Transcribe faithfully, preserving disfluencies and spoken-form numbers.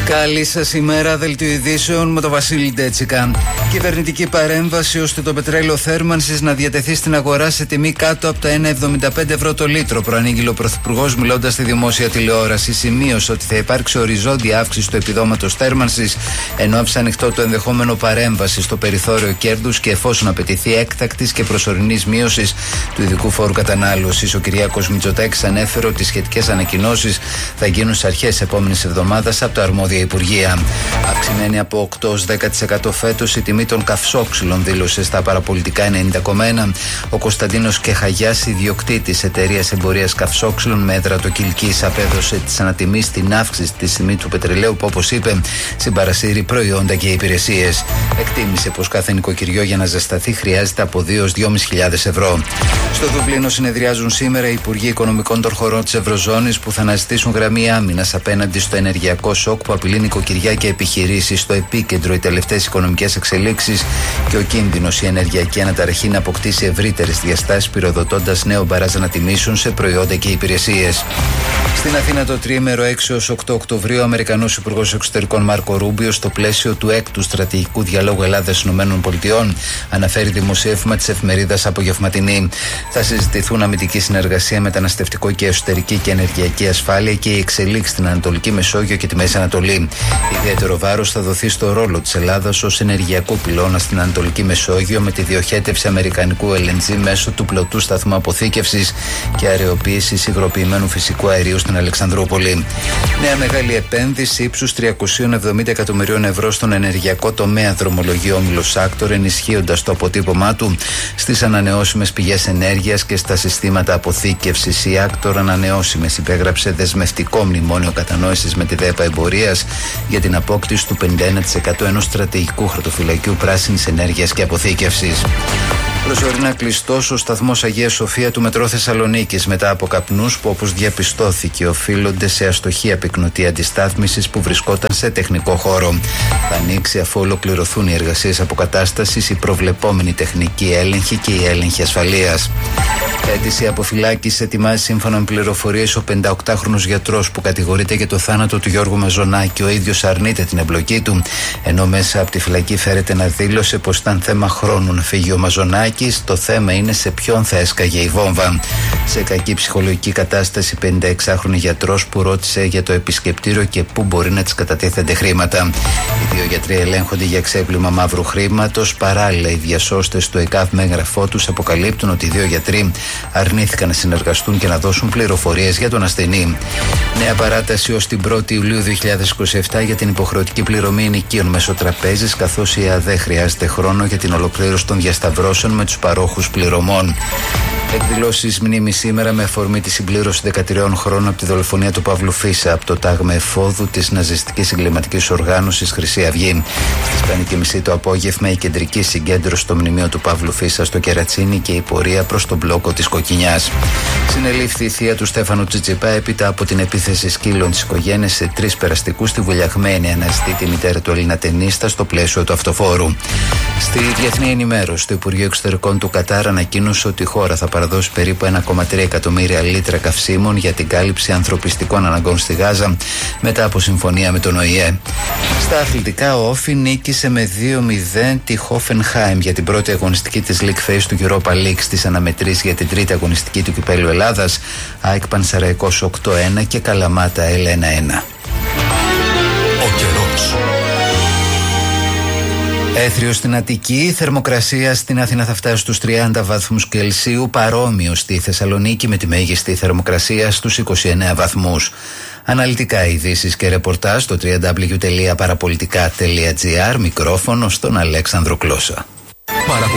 Καλή σας ημέρα, δελτίο ειδήσεων με τον Βασίλη Ντέτσικα. Κυβερνητική παρέμβαση ώστε το πετρέλαιο θέρμανσης να διατεθεί στην αγορά σε τιμή κάτω από τα ένα κόμμα εβδομήντα πέντε ευρώ το λίτρο. Προανήγγειλε ο Πρωθυπουργός μιλώντας στη δημόσια τηλεόραση. Σημείωσε ότι θα υπάρξει οριζόντια αύξηση του επιδόματος θέρμανσης, ενώ άφησε ανοιχτό το ενδεχόμενο παρέμβαση στο περιθώριο κέρδους και εφόσον απαιτηθεί έκτακτης και προσωρινής μείωσης του ειδικού φόρου κατανάλωσης. Ο Κυριάκος Μητσοτάκης ανέφερε ότι οι σχετικές ανακοινώσεις θα γίνουν στις αρχές της επόμενης εβδομάδας από τα αρμόδια υπουργεία. Αυξημένη από οκτώ έως δέκα τοις εκατό φέτος η τιμή των καυσόξυλων, δήλωσε στα παραπολιτικά ενενήντα κόμμα ένα. Ο Κωνσταντίνος Κεχαγιάς, ιδιοκτήτης εταιρείας εμπορίας καυσόξυλων με έδρα το Κιλκής, απέδωσε της ανατιμής στην αύξηση της τιμής του πετρελαίου που, όπως είπε, συμπαρασύρει προϊόντα και υπηρεσίες. Εκτίμησε πως κάθε νοικοκυριό για να ζεσταθεί χρειάζεται από δύο έως δυόμισι χιλιάδες ευρώ. Στο Δουβλίνο συνεδριάζουν σήμερα οι Υπουργοί Οικονομικών των χωρών της Ευρωζώνης που θα αναζητήσουν γραμμή άμυνας απέναντι στο ενεργειακό σοκ που απειλεί νοικοκυριά και επιχειρήσεις. Στο επίκεντρο οι τελευταίες οικονομικές εξελίξεις και ο κίνδυνος η ενεργειακή αναταραχή να αποκτήσει ευρύτερες διαστάσεις, πυροδοτώντας νέο μπαράζ ανατιμήσεων σε προϊόντα και υπηρεσίες. Στην Αθήνα το τριήμερο έξι έως οκτώ Οκτωβρίου, ο Αμερικανός Υπουργός Εξωτερικών Μάρκο Ρούμπιο, στο πλαίσιο του έκτου στρατηγικού διαλόγου Ελλάδα-ΗΠΑ, αναφέρει δημοσίευμα της εφημερίδας Απογευματινή. Θα συζητηθούν αμυντική συνεργασία, μεταναστευτικό και εσωτερική και ενεργειακή ασφάλεια και η εξελίξη στην Ανατολική Μεσόγειο και τη Μέση Ανατολή. Ιδιαίτερο βάρος θα δοθεί στο ρόλο της Ελλάδας ως ενεργειακό πυλώνα στην Ανατολική Μεσόγειο με τη διοχέτευση αμερικανικού ελ εν τζι μέσω του πλωτού σταθμού αποθήκευσης και αεροποίησης υγροποιημένου φυσικού αερίου στην Αλεξανδρούπολη. Νέα μεγάλη επένδυση ύψους τριακόσια εβδομήντα εκατομμυρίων ευρώ στον ενεργειακό τομέα, δρομολογεί ο όμιλος Άκτορ, ενισχύοντας το αποτύπωμά του στις ανανεώσιμες πηγές ενέργειας και στα συστήματα αποθήκευσης. Η Άκτορ Ανανεώσιμες υπέγραψε δεσμευτικό μνημόνιο κατανόησης με τη ΔΕΠΑ Εμπορίας για την απόκτηση του πενήντα ένα τοις εκατό ενός στρατηγικού χαρτοφυλακίου πράσινης ενέργειας και αποθήκευσης. Προσωρινά κλειστός ο σταθμός Αγία Σοφία του Μετρό Θεσσαλονίκης μετά από καπνούς που, όπως διαπιστώθηκε, οφείλονται σε αστοχία πυκνωτή αντιστάθμισης που βρισκόταν σε τεχνικό χώρο. Θα ανοίξει αφού ολοκληρωθούν οι εργασίες αποκατάστασης, η προβλεπόμενη τεχνική έλεγχη και η έλεγχη ασφαλείας. Αίτηση αποφυλάκησης ετοιμάζει σύμφωνα με πληροφορίες ο πενηνταοκτάχρονος γιατρός που κατηγορείται για το θάνατο του Γιώργου Μαζονάκη. Ο ίδιος αρνείται την εμπλοκή του, ενώ μέσα από τη φυλακή φέρεται να δήλωσε πως ήταν θέμα χρόνου να φύγει ο Μαζονάκης. Το θέμα είναι σε ποιον θα έσκαγε η βόμβα. Σε κακή ψυχολογική κατάσταση, πενηνταεξάχρονη γιατρός που ρώτησε για το επισκεπτήριο και πού μπορεί να της κατατίθενται χρήματα. Οι δύο γιατροί ελέγχονται για ξέπλυμα μαύρου χρήματος. Παράλληλα, οι διασώστες του ΕΚΑΒ με έγγραφό τους αποκαλύπτουν ότι οι δύο γιατροί αρνήθηκαν να συνεργαστούν και να δώσουν πληροφορίες για τον ασθενή. Νέα παράταση ως την πρώτη Ιουλίου δύο χιλιάδες είκοσι επτά για την υποχρεωτική πληρωμή ενοικίων μέσω τραπέζης, καθώς η ΑΔΕ χρειάζεται χρόνο για την ολοκλήρωση των διασταυρώσεων με τους παρόχους πληρωμών. Εκδηλώσεις μνήμης σήμερα με αφορμή τη συμπλήρωση δεκατριών χρόνων από τη δολοφονία του Παύλου Φίσα από το τάγμα εφόδου της ναζιστικής εγκληματικής οργάνωσης Χρυσή Αυγή. Στις πέντε και μισή το απόγευμα η κεντρική συγκέντρωση στο μνημείο του Παύλου Φίσα στο Κερατσίνι και η πορεία προς τον μπλόκο της Κοκκινιάς. Συνελήφθη η θεία του Στέφανου Τσιτσιπά έπειτα από την επίθεση σκύλων της οικογένειας σε τρεις περαστικούς στη Βουλιαγμένη. Αναζητεί τη μητέρα του Έλληνα ταινίστα στο πλαίσιο του αυτοφόρου. Στη διεθνή ενημέρωση, το Υπουργείο Εξωτερικών του Κατάρ ανακοίνωσε ότι η χώρα θα παραδώσει περίπου ένα κόμμα τρία εκατομμύρια λίτρα καυσίμων για την κάλυψη ανθρωπιστικών αναγκών στη Γάζα μετά από συμφωνία με τον Ο Η Ε. Στα αθλητικά, ο Όφι νίκησε με δύο μηδέν τη Hoffenheim για την πρώτη αγωνιστική της League Phase του Europa League στις αναμετρήσεις για την τρίτη αγωνιστική του Κυπέλλου Ελλάδας. ΑΕΚ Πανσεραϊκός οκτώ ένα και Καλαμάτα Ελ ένα ένα. Ο καιρός. Έθριο στην Αττική, η θερμοκρασία στην Αθήνα θα φτάσει στους τριάντα βαθμούς Κελσίου, παρόμοιο στη Θεσσαλονίκη με τη μέγιστη θερμοκρασία στους είκοσι εννέα βαθμούς. Αναλυτικά ειδήσεις και ρεπορτάζ στο double-u double-u double-u τελεία παραπολιτικά τελεία τζι άρ, μικρόφωνο στον Αλέξανδρο Κλώσσα.